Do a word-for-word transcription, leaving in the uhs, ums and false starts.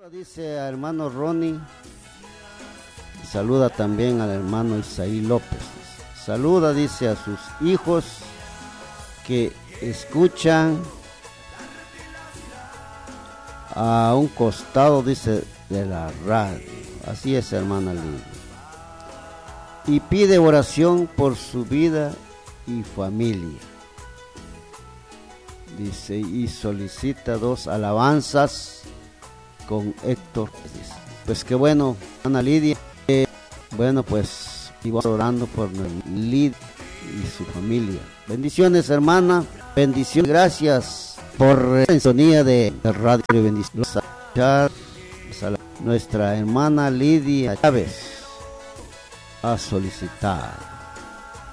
Dice al hermano Ronnie, saluda también al hermano Isaí López. Saluda, dice, a sus hijos que escuchan a un costado, dice, de la radio. Así es, hermana Lidia. Y pide oración por su vida y familia. Dice, y solicita dos alabanzas con Héctor. Pues qué bueno, hermana Lidia. Eh, bueno, pues, y vamos orando por Lidia y su familia. Bendiciones, hermana. Bendiciones. Gracias por la sintonía de Radio Bendiciones. A nuestra hermana Lidia Chávez a solicitar.